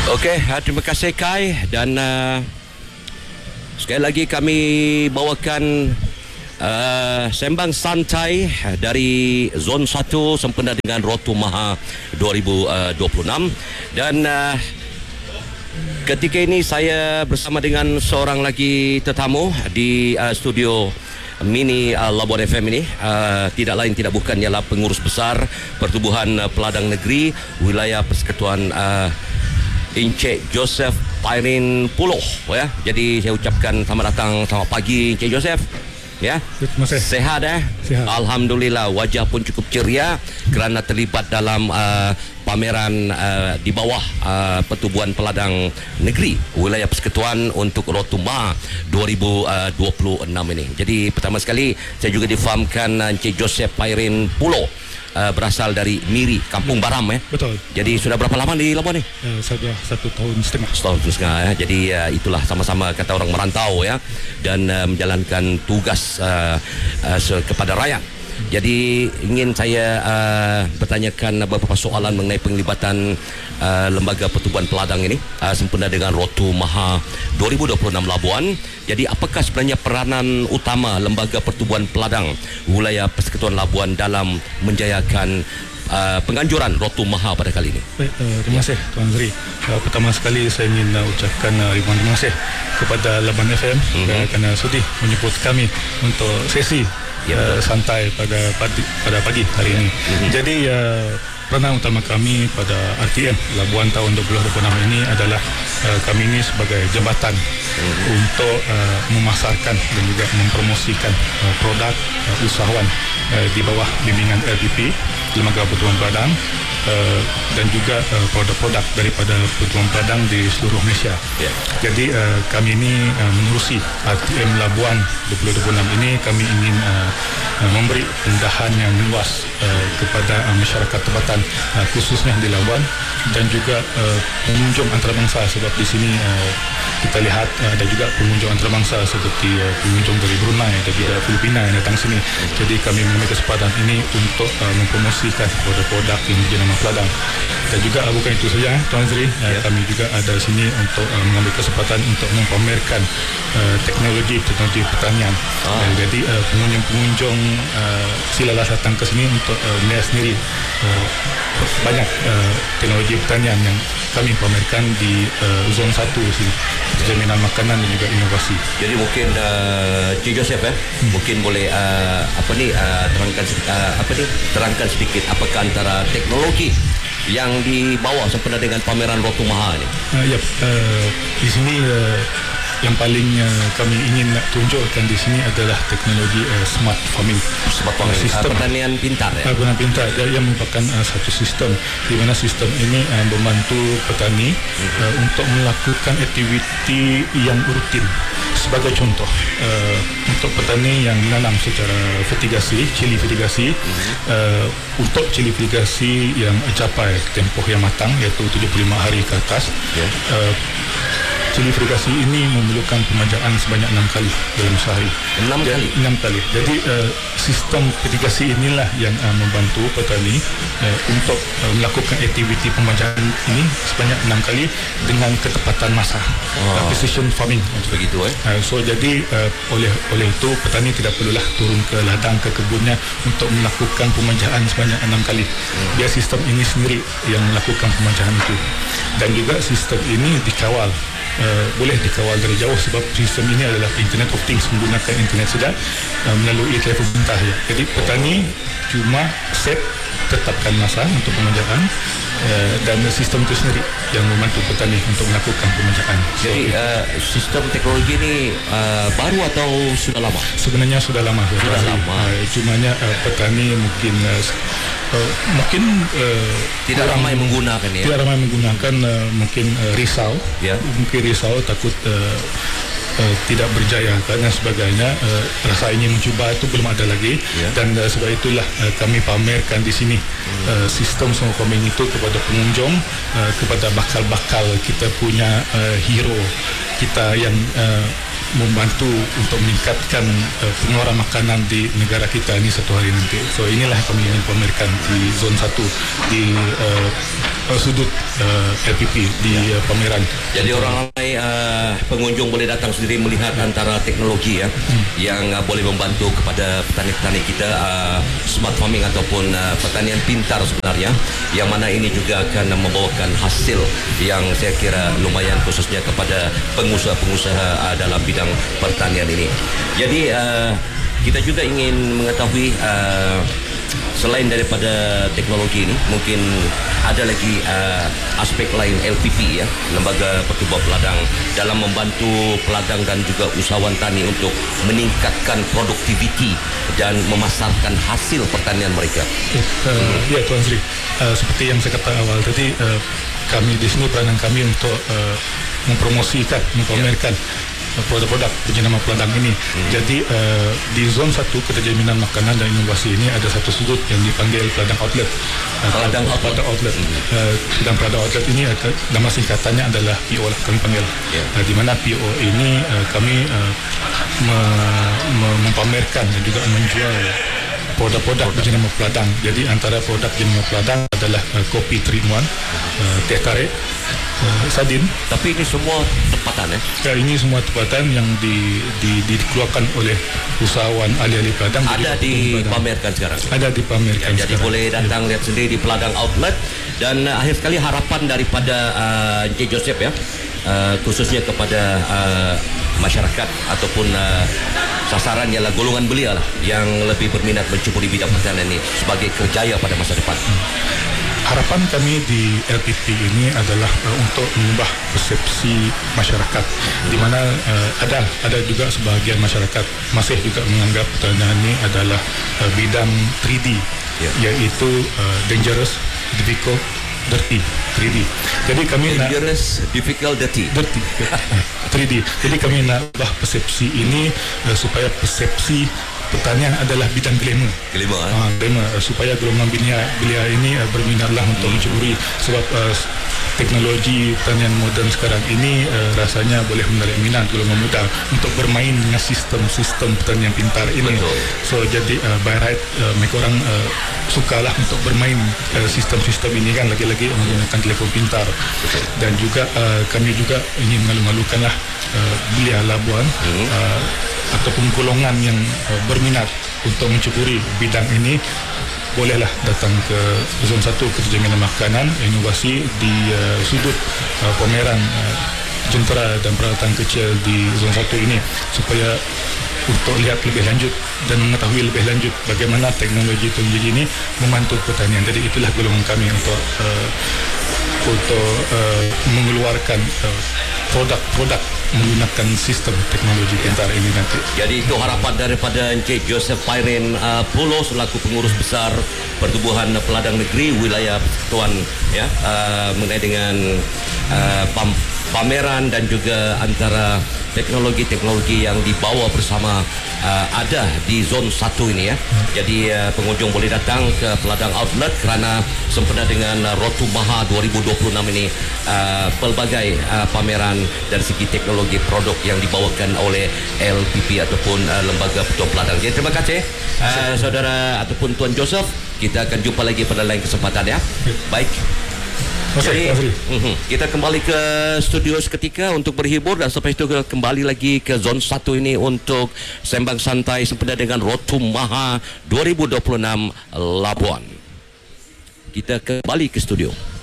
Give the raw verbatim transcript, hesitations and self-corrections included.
Okey, uh, terima kasih Kai, dan uh, sekali lagi kami bawakan uh, sembang santai dari Zon satu sempena dengan Rotu Maha dua ribu dua puluh enam. Dan uh, ketika ini saya bersama dengan seorang lagi tetamu di uh, studio mini uh, Labuan F M ini, uh, tidak lain tidak bukan ialah pengurus besar Pertubuhan uh, Peladang Negeri Wilayah Persekutuan uh, Encik Joseph Pairin Puloh, ya. Jadi saya ucapkan selamat datang, selamat pagi Encik Joseph. Ya. Terima kasih. Sehat eh? Sehat. Alhamdulillah, wajah pun cukup ceria kerana terlibat dalam uh, pameran uh, di bawah uh, Pertubuhan Peladang Negeri Wilayah Persekutuan untuk Rotu Maha dua ribu dua puluh enam ini. Jadi pertama sekali saya juga difahamkan uh, Encik Joseph Pairin Puloh Uh, berasal dari Miri, Kampung Baram, ya. Betul. Jadi sudah berapa lama di Labuan ni? Uh, sudah satu tahun setengah. Setahun setengah, ya. Jadi uh, itulah sama-sama kata orang merantau, ya, dan uh, menjalankan tugas uh, uh, kepada rakyat. Jadi ingin saya uh, bertanyakan beberapa soalan mengenai penglibatan uh, Lembaga Pertubuhan Peladang ini uh, sempena dengan Rotu Maha dua ribu dua puluh enam Labuan. Jadi apakah sebenarnya peranan utama Lembaga Pertubuhan Peladang Wilayah Persekutuan Labuan dalam menjayakan uh, penganjuran Rotu Maha pada kali ini? Baik, uh, terima kasih Tuan Zri. Uh, pertama sekali saya ingin uh, ucapkan uh, ribuan terima kasih kepada Labuan F M mm-hmm. uh, kerana sudi menyebut kami untuk sesi Ya, uh, santai pada pagi, pada pagi hari ini. Mm-hmm. Jadi uh, peranan utama kami pada R T M Labuan tahun dua ribu dua puluh enam ini adalah uh, kami ini sebagai jambatan mm-hmm. untuk uh, memasarkan dan juga mempromosikan uh, produk uh, usahawan uh, di bawah bimbingan L B P, Lembaga Pertubuhan Peladang, uh, dan juga uh, produk-produk daripada Pertubuhan Peladang di seluruh Malaysia. Yeah. Jadi uh, kami ini uh, menerusi R T M Labuan dua ribu dua puluh enam ini, kami ingin uh, uh, memberi pendahan yang luas uh, kepada uh, masyarakat tempatan, uh, khususnya di Labuan, dan juga uh, pengunjung antarabangsa, sebab di sini uh, kita lihat uh, ada juga pengunjung antarabangsa seperti uh, pengunjung dari Brunei dan juga Filipina yang datang sini. Jadi kami mengambil kesempatan ini untuk uh, mempromosikan produk-produk yang jenama peladang. Dan juga uh, bukan itu saja, Tuan Zri, uh, yeah. kami juga ada sini untuk uh, mengambil kesempatan untuk mempamerkan uh, teknologi teknologi pertanian. Ah. Uh, jadi uh, pengunjung-pengunjung uh, silalah datang ke sini untuk uh, melihat sendiri uh, banyak uh, teknologi pertanian yang kami pamerkan di uh, Zon satu sini, jaminan makanan dan juga inovasi. Jadi mungkin uh, Cik Joseph, eh, hmm. mungkin boleh uh, apa ni uh, terangkan uh, apa ni terangkan sedikit apakah antara teknologi yang dibawa sempena dengan pameran Rotu Maha ini? Uh, ya, uh, di sini uh, yang paling uh, kami ingin nak tunjukkan di sini adalah teknologi uh, smart farming. Smart farming, sistem uh, pertanian pintar, ya. Uh, pertanian pintar yang merupakan uh, satu sistem di mana sistem ini uh, membantu petani uh, uh, untuk melakukan aktiviti yang rutin. Sebagai contoh, uh, untuk petani yang menanam secara fertigasi, cili fertigasi, uh-huh. uh, untuk cili fertigasi yang capai tempoh yang matang, iaitu tujuh puluh lima hari ke atas, yeah. uh, cili fertigasi ini memerlukan pemanjaan sebanyak enam kali dalam sehari. Enam kali? Enam kali. Jadi uh, sistem fertigasi inilah yang uh, membantu petani uh, untuk uh, melakukan aktiviti pemanjaan ini sebanyak enam kali dengan ketepatan masa. Oh. Uh, precision farming. Begitu, eh? Uh, so jadi uh, oleh oleh itu petani tidak perlulah turun ke ladang, ke kebunnya untuk melakukan pemanjaan sebanyak enam kali. Hmm. Biar sistem ini sendiri yang melakukan pemanjaan itu. Dan juga sistem ini dikawal. Uh, boleh dikawal dari jauh sebab sistem ini adalah Internet of Things, menggunakan internet saja uh, melalui telefon pintar, ya. Jadi petani cuma set tetapkan masa untuk pemanjaan uh, dan sistem itu sendiri yang membantu petani untuk melakukan pemanjaan. Jadi so, uh, sistem teknologi ini uh, baru atau sudah lama? Sebenarnya sudah lama. Sudah sudah lama. Uh, cumanya uh, petani mungkin uh, uh, mungkin uh, tidak ramai menggunakan, ya. Tidak ramai menggunakan, uh, mungkin uh, risau, ya. Mungkin risau takut uh, uh, tidak berjaya dan sebagainya. Uh, rasa ingin mencuba itu belum ada lagi, ya. Dan uh, sebab itulah uh, kami pamerkan di sini hmm. uh, sistem smart farming itu kepada pengunjung, uh, kepada bakal-bakal kita punya uh, hero kita yang uh, membantu untuk meningkatkan uh, pengeluaran makanan di negara kita ini satu hari nanti. So inilah kami ingin pamerkan di zon satu di uh, uh, sudut uh, L P P di uh, pameran. Jadi orang ramai uh, pengunjung boleh datang sendiri melihat antara teknologi ya hmm. yang uh, boleh membantu kepada petani-petani kita uh, smart farming ataupun uh, pertanian pintar sebenarnya, yang mana ini juga akan membawakan hasil yang saya kira lumayan khususnya kepada pengusaha-pengusaha uh, dalam bidang pertanian ini. Jadi uh, kita juga ingin mengetahui uh, selain daripada teknologi ini, mungkin ada lagi uh, aspek lain L P P ya, Lembaga Pertubuhan Peladang, dalam membantu peladang dan juga usahawan tani untuk meningkatkan produktiviti dan memasarkan hasil pertanian mereka. Ya, uh, hmm. ya Tuan Sri, uh, seperti yang saya kata awal tadi, uh, kami di sini peranan kami untuk uh, mempromosikan, mempamerkan yeah. produk-produk penjenama peladang ini. Hmm. Jadi uh, di zon satu Kedai Jaminan Makanan dan Inovasi ini ada satu sudut yang dipanggil peladang outlet. Uh, peladang outlet. outlet. Hmm. Uh, dan peladang outlet ini uh, nama singkatannya adalah P O lah kami panggil. Yeah. Uh, di mana P O ini uh, kami uh, me- me- mempamerkan dan juga menjual produk-produk penjenama peladang. Jadi antara produk penjenama peladang adalah uh, kopi three in one, uh, teh tarik, Uh, sardin. Tapi ini semua tempatan ya? Ya, ini semua tempatan yang di, di, dikeluarkan oleh usahawan ahli-ahli peladang. Ada dipamerkan sekarang? Ada dipamerkan ya, jadi sekarang. boleh datang ya. lihat sendiri di Peladang Outlet. Dan uh, akhir sekali harapan daripada uh, Encik Joseph ya, uh, khususnya kepada uh, masyarakat ataupun uh, sasaran ialah golongan belia lah, yang lebih berminat mencuburi bidang pertanian ini sebagai kerjaya pada masa depan. Hmm. Harapan kami di L P P ini adalah uh, untuk mengubah persepsi masyarakat, hmm. di mana uh, ada ada juga sebahagian masyarakat masih juga menganggap pertanian ini adalah uh, bidang three D, yeah. iaitu uh, dangerous, difficult, dirty, three D. Jadi kami dangerous, nak difficult, dirty. Dirty. three D. Jadi kami nak ubah persepsi ini uh, supaya persepsi pertanian adalah bidang glamour. Glamour, eh? ha, glamour uh, supaya golongan belia, belia ini uh, berminatlah untuk hmm. mencuburi, sebab uh, teknologi pertanian moden sekarang ini uh, rasanya boleh menarik minat golongan muda untuk bermain dengan sistem-sistem pertanian pintar ini. Betul. So jadi uh, by right uh, mereka orang uh, sukalah untuk bermain uh, sistem-sistem ini kan, lagi-lagi menggunakan telefon pintar. Betul. Dan juga uh, kami juga ingin malu-malukanlah uh, belia Labuan hmm. uh, ataupun golongan yang uh, berminat untuk mencuburi bidang ini, bolehlah datang ke zon satu Kedai Jaminan Makanan Inovasi di uh, sudut uh, pameran uh, jentera dan peralatan kecil di zon satu ini, supaya untuk lihat lebih lanjut dan mengetahui lebih lanjut bagaimana teknologi-teknologi ini membantu pertanian. Jadi itulah golongan kami untuk uh, untuk uh, mengeluarkan uh, produk-produk menggunakan sistem teknologi pintar ini nanti. Jadi itu harapan daripada Encik Joseph Pairin uh, Pulo selaku pengurus besar Pertubuhan Peladang Negeri Wilayah Persekutuan ya, uh, mengenai dengan uh, pam- pameran dan juga antara teknologi-teknologi yang dibawa bersama uh, ada di zon satu ini ya. Hmm. Jadi uh, pengunjung boleh datang ke Peladang Outlet kerana sempena dengan uh, Rotu Maha dua ribu dua puluh enam ini, uh, pelbagai uh, pameran dari segi teknologi produk yang dibawakan oleh L P P ataupun uh, Lembaga Pertubuhan Peladang. Jadi terima kasih uh, saudara ataupun Tuan Joseph. Kita akan jumpa lagi pada lain kesempatan ya. Baik. Jadi uh-huh, kita kembali ke studio seketika untuk berhibur, dan selepas itu kita kembali lagi ke zon satu ini untuk sembang santai sempena dengan Rotu Maha dua ribu dua puluh enam Labuan. Kita kembali ke studio.